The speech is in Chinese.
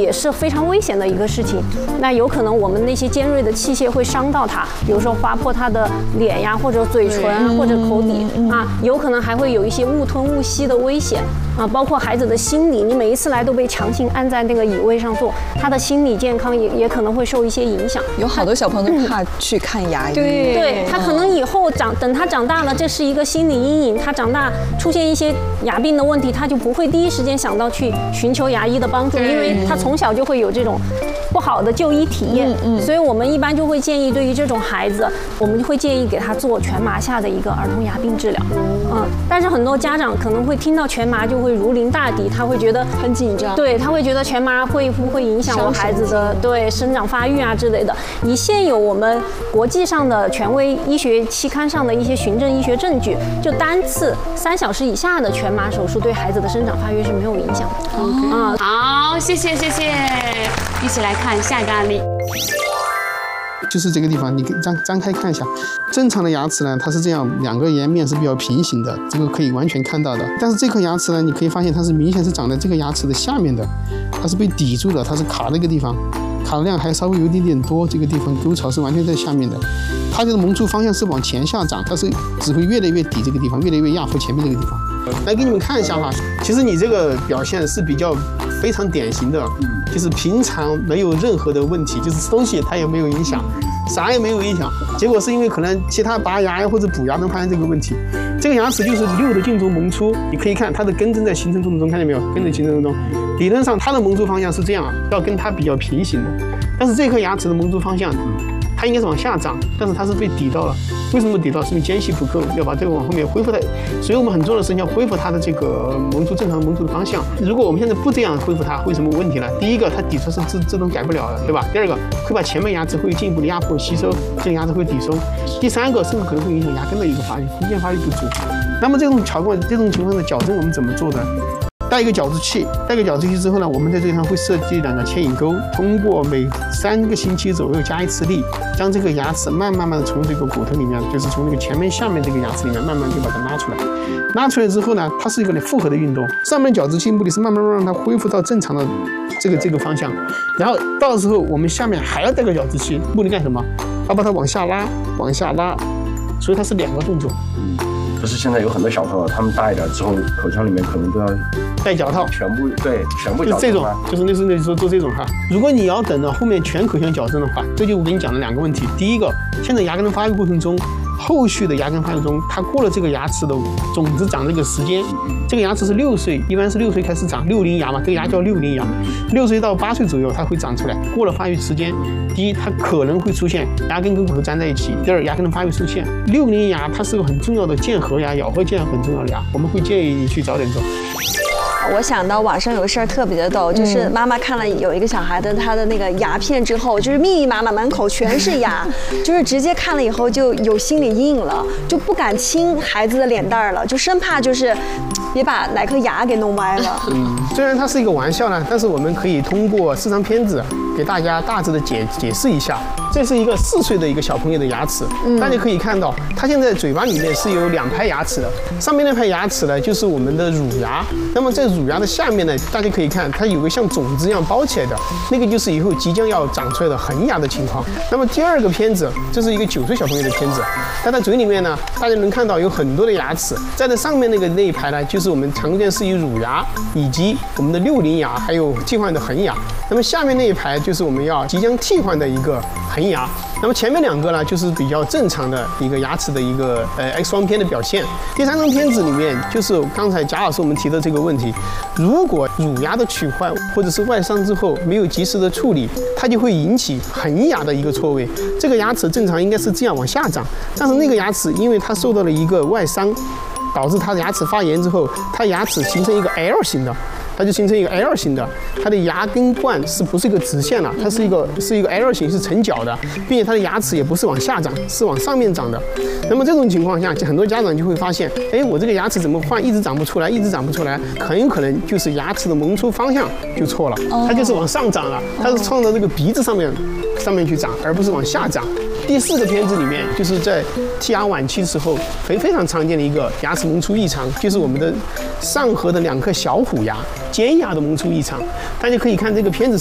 也是非常危险的一个事情。那有可能我们那些尖锐的器械会伤到它，比如说划破它的脸呀，或者嘴唇或者口底啊，有可能还会有一些误吞误吸的危险啊，包括孩子的心理，你每一次来都被强行按在那个椅位上坐，他的心理健康也可能会受一些影响。 有好多小朋友都怕去看牙医， 对他可能以后等他长大了，这是一个心理阴影，他长大出现一些牙病的问题，他就不会第一时间想到去寻求牙医的帮助，因为他从小就会有这种不好的就医体验。所以我们一般就会建议，对于这种孩子，我们会建议给他做全麻下的一个儿童牙病治疗。但是很多家长可能会听到全麻就会如临大敌，他会觉得很紧张， 对，他会觉得全麻会不会影响我孩子的生长发育啊之类的。以现有我们国际上的权威医学期刊上的一些循证医学证据，就单次3小时以下的全麻手术对孩子的生长发育是没有影响的。 好，谢谢，一起来看下一个案例。 就是这个地方，你张开看一下，正常的牙齿呢，它是这样，两个颜面是比较平行的，这个可以完全看到的。但是这颗牙齿呢，你可以发现它是明显是长在这个牙齿的下面的，它是被抵住的，它是卡那个地方，卡的量还稍微有一点点多，这个地方沟槽是完全在下面的。它这个萌出方向是往前下长，它是只会越来越抵这个地方，越来越压迫前面这个地方。来给你们看一下哈，其实你这个表现是比较非常典型的，就是平常没有任何的问题，就是吃东西它也没有影响，啥也没有影响，结果是因为可能其他拔牙呀或者补牙能发现这个问题。这个牙齿就是6的镜中萌出，你可以看它的根正在形成过程中，看见没有？根在形成中，理论上它的萌出方向是这样，要跟它比较平行的，但是这颗牙齿的萌出方向，它应该是往下长，但是它是被抵到了。为什么抵到？是因为间隙不够，要把这个往后面恢复它。所以我们很重要的是要恢复它的这个萌出正常萌出的方向。如果我们现在不这样恢复它，会什么问题呢？第一个，它抵出是自动改不了的，对吧？第二个，会把前面牙齿会进一步的压迫吸收，这个牙齿会抵收。第三个，甚至可能会影响牙根的一个发育，空间发育不足。那么这种情况的矫正我们怎么做呢？带一个矫治器，之后呢，我们在这地方会设计2个牵引钩，通过每3个星期左右加一次力，将这个牙齿慢慢的从这个骨头里面，就是从那个前面下面这个牙齿里面慢慢就把它拉出来。拉出来之后呢，它是一个复合的运动，上面矫治器目的是慢慢让它恢复到正常的这个方向，然后到时候我们下面还要带个矫治器，目的干什么？要把它往下拉，所以它是2个动作。 不是现在有很多小朋友，他们大一点之后，口腔里面可能都要戴脚套， 全部矫正， 这种，就是类似说做这种哈。如果你要等到后面全口腔矫正的话，这就我跟你讲的2个问题。第一个，现在牙根的发育过程中，后续的牙根发育中，它过了这个牙齿的种子长这个时间，这个牙齿是6岁，一般是6岁开始长，60牙嘛，这个牙叫60牙，6岁到8岁左右它会长出来。过了发育时间，第一，它可能会出现牙根跟骨头粘在一起；第二，牙根的发育受限。60牙它是个很重要的健颌牙，咬合健很重要的牙，我们会建议你去早点做。 我想到网上有个事儿特别的逗，就是妈妈看了有一个小孩的他的那个牙片之后，就是密密麻麻满口全是牙，就是直接看了以后就有心理阴影了，就不敢亲孩子的脸蛋儿了，就生怕就是别把哪颗牙给弄歪了。 虽然它是一个玩笑呢，但是我们可以通过4张片子给大家大致的解释一下。这是一个4岁的一个小朋友的牙齿，大家可以看到，他现在嘴巴里面是有2排牙齿的，上面那排牙齿呢就是我们的乳牙，那么在乳牙的下面呢，大家可以看它有个像种子一样包起来的，那个就是以后即将要长出来的恒牙的情况。那么第2个片子，这是一个9岁小朋友的片子，在他嘴里面呢，大家能看到有很多的牙齿，在这上面那一排呢，就是我们常见是以乳牙以及我们的60牙，还有替换的恒牙。那么下面那一排就是我们要即将替换的一个恒牙。那么前面2个呢，就是比较正常的一个牙齿的一个X 光片的表现。第3张片子里面就是刚才贾老师我们提的这个问题，如果乳牙的取坏或者是外伤之后没有及时的处理，它就会引起恒牙的一个错位。这个牙齿正常应该是这样往下长，但是那个牙齿因为它受到了一个外伤，导致它的牙齿发炎之后，它牙齿形成一个 L 型的。它就形成一个 L 型的，它的牙根冠是不是一个直线了？它是一个 L 型，是成角的，并且它的牙齿也不是往下长，是往上面长的。那么这种情况下，很多家长就会发现，哎，我这个牙齿怎么换一直长不出来，很有可能就是牙齿的萌出方向就错了，它就是往上长了，它是冲着这个鼻子上面去长，而不是往下长。第4个片子里面，就是在剔牙晚期的时候非常常见的一个牙齿萌出异常，就是我们的上颌的2颗小虎牙尖牙的萌出异常。大家可以看这个片子